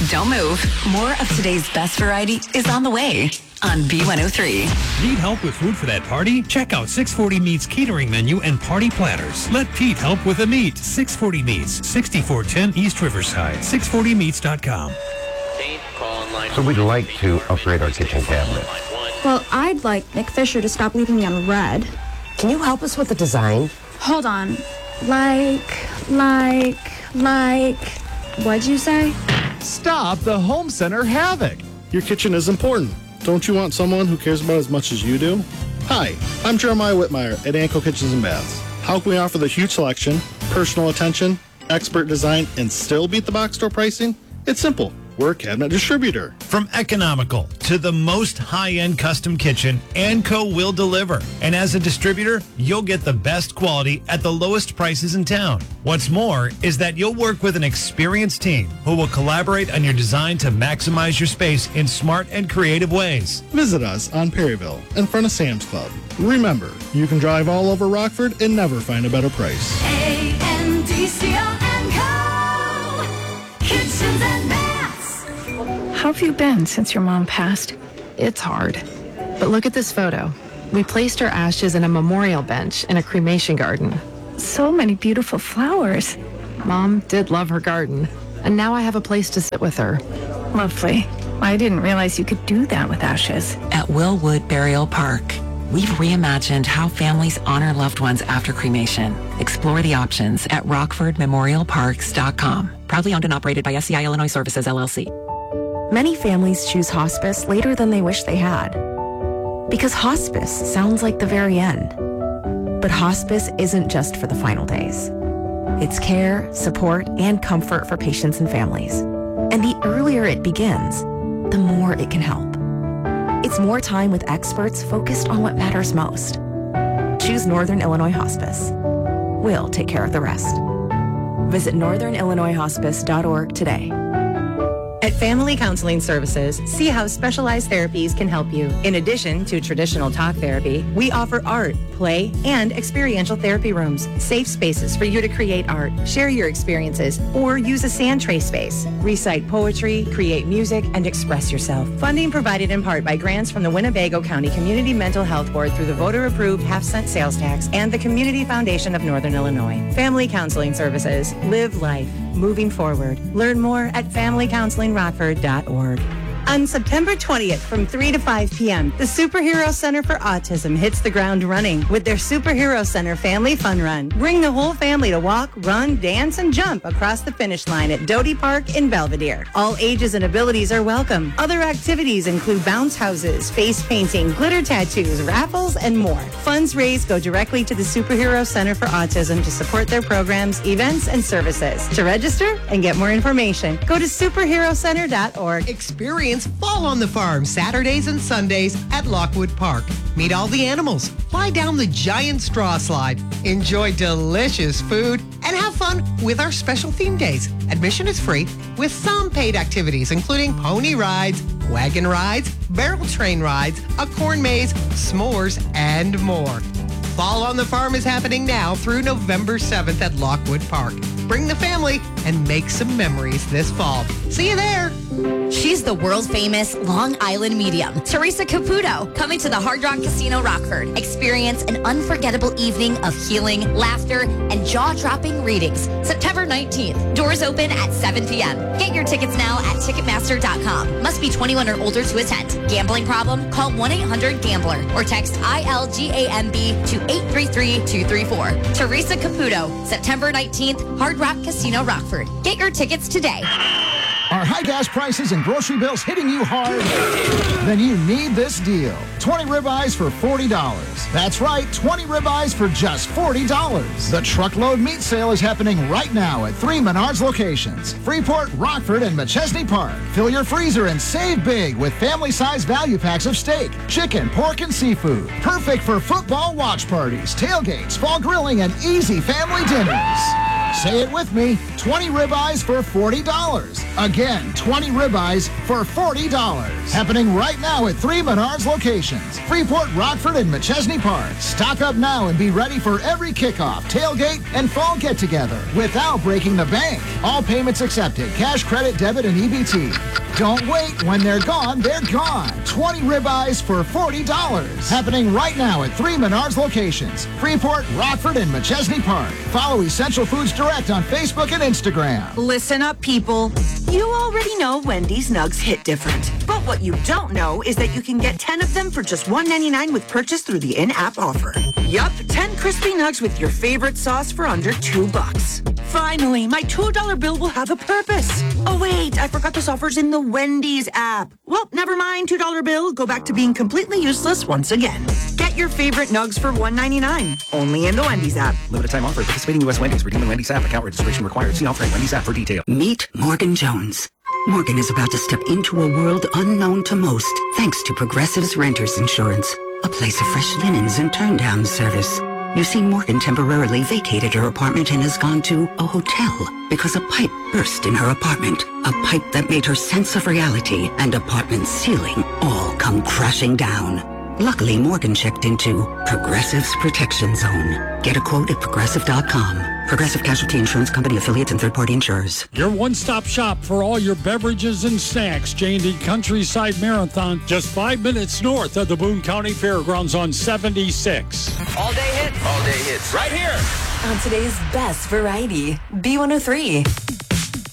Don't move. More of today's best variety is on the way on B103. Need help with food for that party? Check out 640 Meats catering menu and party platters. Let Pete help with the meat. 640 Meats, 6410 East Riverside. 640meats.com. So we'd like to upgrade our kitchen cabinet. Well, I'd like Nick Fisher to stop leaving me on red. Can you help us with the design? Hold on. What'd you say? Stop the home center havoc. Your kitchen is important. Don't you want someone who cares about it as much as you do? Hi, I'm Jeremiah Whitmire at Anco Kitchens and Baths. How can we offer the huge selection, personal attention, expert design, and still beat the box store pricing? It's simple. We're a cabinet distributor. From economical to the most high-end custom kitchen, Anco will deliver. And as a distributor, you'll get the best quality at the lowest prices in town. What's more is that you'll work with an experienced team who will collaborate on your design to maximize your space in smart and creative ways. Visit us on Perryville in front of Sam's Club. Remember, you can drive all over Rockford and never find a better price. ANDCO Kitchens and Baths. How have you been since your mom passed? It's hard. But look at this photo. We placed her ashes in a memorial bench in a cremation garden. So many beautiful flowers. Mom did love her garden, and now I have a place to sit with her. Lovely. I didn't realize you could do that with ashes. At Willwood Burial Park, we've reimagined how families honor loved ones after cremation. Explore the options at rockfordmemorialparks.com. Proudly owned and operated by SCI Illinois Services, LLC. Many families choose hospice later than they wish they had. Because hospice sounds like the very end. But hospice isn't just for the final days. It's care, support, and comfort for patients and families. And the earlier it begins, the more it can help. It's more time with experts focused on what matters most. Choose Northern Illinois Hospice. We'll take care of the rest. Visit northernillinoishospice.org today. At Family Counseling Services, see how specialized therapies can help you. In addition to traditional talk therapy, we offer art, play, and experiential therapy rooms. Safe spaces for you to create art, share your experiences, or use a sand tray space. Recite poetry, create music, and express yourself. Funding provided in part by grants from the Winnebago County Community Mental Health Board through the voter-approved half-cent sales tax and the Community Foundation of Northern Illinois. Family Counseling Services. Live life. Moving forward. Learn more at familycounselingrockford.org. On September 20th from 3 to 5 p.m., the Superhero Center for Autism hits the ground running with their Superhero Center Family Fun Run. Bring the whole family to walk, run, dance, and jump across the finish line at Doty Park in Belvedere. All ages and abilities are welcome. Other activities include bounce houses, face painting, glitter tattoos, raffles, and more. Funds raised go directly to the Superhero Center for Autism to support their programs, events, and services. To register and get more information, go to superherocenter.org. Experience Fall on the Farm Saturdays and Sundays at Lockwood Park. Meet all the animals, fly down the giant straw slide, enjoy delicious food, and have fun with our special theme days. Admission is free with some paid activities including pony rides, wagon rides, barrel train rides, a corn maze, s'mores, and more. Fall on the Farm is happening now through November 7th at Lockwood Park. Bring the family and make some memories this fall. See you there. She's the world-famous Long Island medium, Teresa Caputo, coming to the Hard Rock Casino Rockford. Experience an unforgettable evening of healing, laughter, and jaw-dropping readings. September 19th. Doors open at 7 p.m. Get your tickets now at Ticketmaster.com. Must be 21 or older to attend. Gambling problem? Call 1-800-GAMBLER or text ILGAMB to 833-234. Teresa Caputo, September 19th, Hard Rock Casino Rockford. Get your tickets today. Are high gas prices and grocery bills hitting you hard? Then you need this deal. 20 ribeyes for $40. That's right, 20 ribeyes for just $40. The truckload meat sale is happening right now at 3 Menards locations: Freeport, Rockford, and McChesney Park. Fill your freezer and save big with family-size value packs of steak, chicken, pork, and seafood. Perfect for football watch parties, tailgates, fall grilling, and easy family dinners. Say it with me, 20 ribeyes for $40. Again, 20 ribeyes for $40. Happening right now at 3 Menards locations, Freeport, Rockford, and McChesney Park. Stock up now and be ready for every kickoff, tailgate, and fall get-together without breaking the bank. All payments accepted, cash, credit, debit, and EBT. Don't wait. When they're gone, they're gone. 20 ribeyes for $40. Happening right now at 3 Menards locations, Freeport, Rockford, and McChesney Park. Follow Essential Foods Direct on Facebook and Instagram. Listen up, people. You already know Wendy's Nugs hit different. But what you don't know is that you can get 10 of them for just $1.99 with purchase through the in-app offer. Yup, 10 crispy nugs with your favorite sauce for under $2. Finally, my $2 bill will have a purpose. Oh wait, I forgot this offer's in the Wendy's app. Well, never mind, $2 bill. Go back to being completely useless once again. Get your favorite nugs for $1.99. Only in the Wendy's app. Limited time offer. Participating U.S. Wendy's. Redeeming Wendy's app. Account registration required. See offer at Wendy's app for detail. Meet Morgan Jones. Morgan is about to step into a world unknown to most, thanks to Progressive's Renters Insurance, a place of fresh linens and turn-down service. You see, Morgan temporarily vacated her apartment and has gone to a hotel because a pipe burst in her apartment. A pipe that made her sense of reality and apartment ceiling all come crashing down. Luckily, Morgan checked into Progressive's Protection Zone. Get a quote at Progressive.com. Progressive Casualty Insurance Company affiliates and third-party insurers. Your one-stop shop for all your beverages and snacks. J&D Countryside Marathon, just 5 minutes north of the Boone County Fairgrounds on 76. All day hits. All day hits. Right here. On today's best variety, B103.